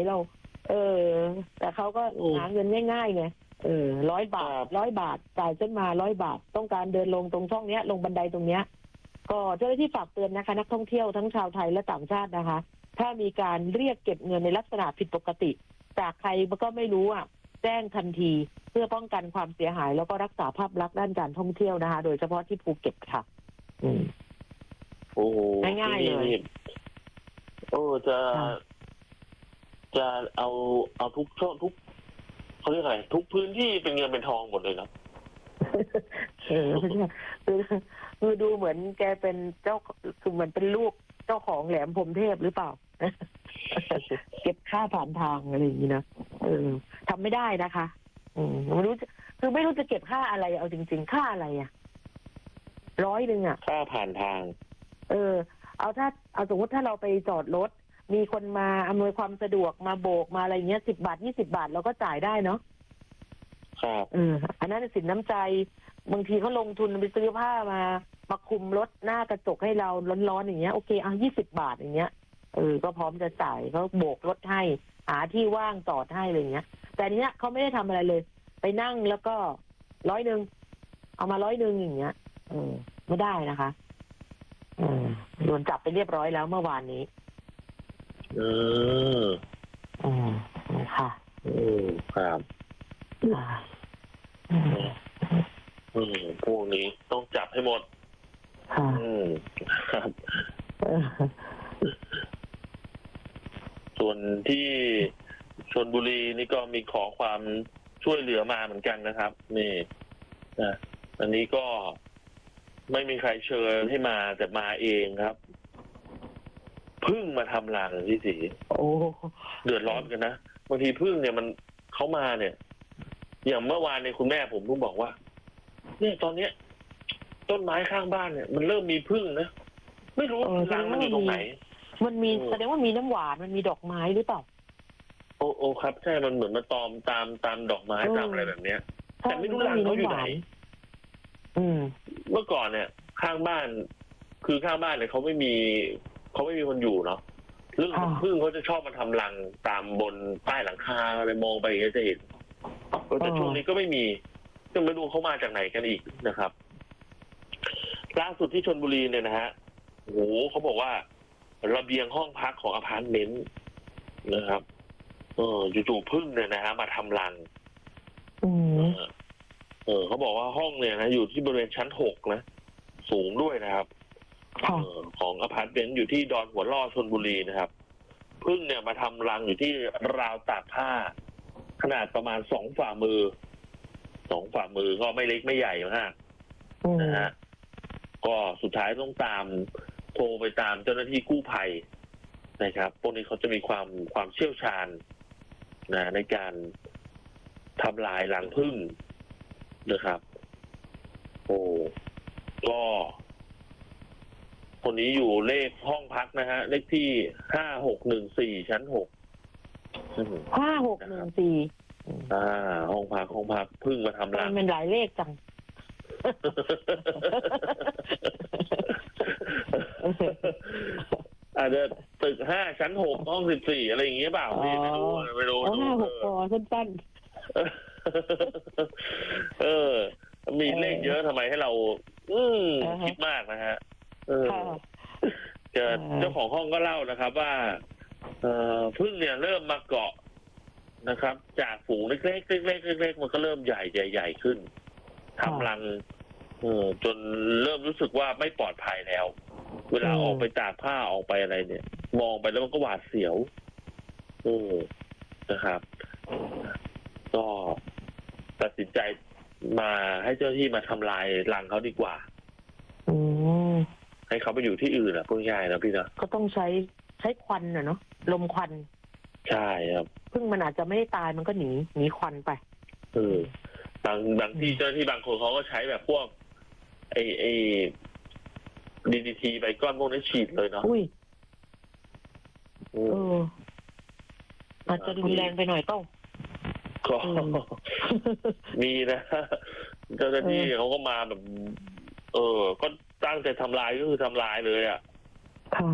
เราแต่เขาก็หาเงินง่ายๆไง100 บาทจ่ายขึ้นมา100 บาทต้องการเดินลงตรงช่องเนี้ยลงบันไดตรงเนี้ยก็เจ้าหน้าที่ฝากเตือนนะคะนักท่องเที่ยวทั้งชาวไทยและต่างชาตินะคะถ้ามีการเรียกเก็บเงินในลักษณะผิดปกติจากใครก็ไม่รู้แจ้งทันทีเพื่อป้องกันความเสียหายแล้วก็รักษาภาพลักษณ์ด้านการท่องเที่ยวนะคะโดยเฉพาะที่ภูเก็ตค่ะโอ้โหง่ายๆเลยจะเอาทุกช่องทุกเขาเรียกอะไรทุกพื้นที่เป็นเงินเป็นทองหมดเลยนะคือดูเหมือนแกเป็นเจ้าคือเหมือนเป็นลูกเจ้าของแหลมพรหมเทพหรือเปล่าเก็บค่าผ่านทางอะไรอย่างนี้นะทำไม่ได้นะคะไม่รู้คือไม่รู้จะเก็บค่าอะไรเอาจริงๆค่าอะไร100 ค่าผ่านทางเอาสมมติถ้าเราไปจอดรถมีคนมาอำนวยความสะดวกมาโบกมาอะไรเงี้ย10 บาท20 บาทเราก็จ่ายได้เนาะครับอันนั้นสินน้ำใจบางทีเขาลงทุนไปซื้อผ้ามาคุมรถหน้ากระจกให้เราร้อนๆอย่างเงี้ยโอเค20 บาทอย่างเงี้ยก็พร้อมจะจ่ายเขาโบกรถให้หาที่ว่างจอดให้อะไรเงี้ยแต่เนี้ยเขาไม่ได้ทำอะไรเลยไปนั่งแล้วก็100เอามา100อย่างเงี้ยไม่ได้นะคะโดนจับไปเรียบร้อยแล้วเมื่อวานนี้ค่ะครับพวกนี้ต้องจับให้หมดครับส่วนที่ชลบุรีนี่ก็มีขอความช่วยเหลือมาเหมือนกันนะครับนี่อันนี้ก็ไม่มีใครเชิญให้มาแต่มาเองครับพึ่งมาทำรังพี่ศรีเดือดร้อนกันนะบางทีพึ่งเนี่ยมันเข้ามาเนี่ยอย่างเมื่อวานในคุณแม่ผมเพิ่งบอกว่าเนี่ยตอนเนี้ยต้นไม้ข้างบ้านเนี่ยมันเริ่มมีพึ่งนะไม่รู้รังมันอยู่ตรงไหนมันมีแสดงว่ามีน้ำหวานมันมีดอกไม้หรือเปล่าโอ้ครับใช่มันเหมือนมาตอมตามดอกไม้ตามอะไรแบบเนี้ยแต่ไม่รู้รังเขาอยู่ไหนเมื่อก่อนเนี่ยข้างบ้านคือข้างบ้านเนี่ยเขาไม่มีคนอยู่เนาะเรื่องพึ่งเขาจะชอบมาทำรังตามบนใต้หลังคาอะไรมองไปอย่างเงี้ยจะเห็นแต่ช่วงนี้ก็ไม่มีจะไม่รู้เขามาจากไหนกันอีกนะครับล่าสุดที่ชลบุรีเนี่ยนะฮะโอ้โหเขาบอกว่าระเบียงห้องพักของอพาร์ตเมนต์นะครับจู่ๆพึ่งเนี่ยนะฮะมาทำรังเขาบอกว่าห้องเนี่ยนะอยู่ที่บริเวณชั้น6นะสูงด้วยนะครับของอพาร์ตเมนต์อยู่ที่ดอนหัวล่อชลบุรีนะครับพึ่งเนี่ยมาทำรังอยู่ที่ราวตากผ้าขนาดประมาณ2 ฝ่ามือก็ไม่เล็กไม่ใหญ่มากนะฮะก็สุดท้ายต้องโทรไปตามเจ้าหน้าที่กู้ภัยนะครับพวกนี้เขาจะมีความเชี่ยวชาญนะในการทำลายรังผึ้งนะครับก็คนนี้อยู่เลขห้องพักนะฮะเลขที่5614ชั้น6 5614 ห้องพักพึ่งมาทำรังมันหลายเลขจังอาจจะตึก5ชั้น6ห้อง14อะไรอย่างเงี้ยเปล่าไม่รู้ 5-6พอสั้นมีเลขเยอะทำไมให้เราคิดมากนะฮะเจ้าของห้องก็เล่านะครับว่าพึ่งเนี่ยเริ่มมาเกาะนะครับจากฝูงเล็กๆมันก็เริ่มใหญ่ขึ้นทำรังจนเริ่มรู้สึกว่าไม่ปลอดภัยแล้วเวลาออกไปตากผ้าออกไปอะไรเนี่ยมองไปแล้วมันก็หวาดเสียวนะครับก็ตัดสินใจมาให้เจ้าหน้าที่มาทำลายรังเขาดีกว่าให้เขาไปอยู่ที่อื่นพูดง่ายๆนะพี่นะก็ต้องใช้ควันเนาะลมควันใช่ครับพึ่งมันอาจจะไม่ได้ตายมันก็หนีควันไปบางที่เจ้าหน้าที่บางคนเขาก็ใช้แบบพวกไอ้ DDT ใบก้อนพวกนี้ฉีดเลยเนาะอาจจะรุนแรงไปหน่อยต้องก็มีนะเจ้าหน้าที่เขาก็มาแบบก็ตั้งใจทำลายก็คือทำลายเลย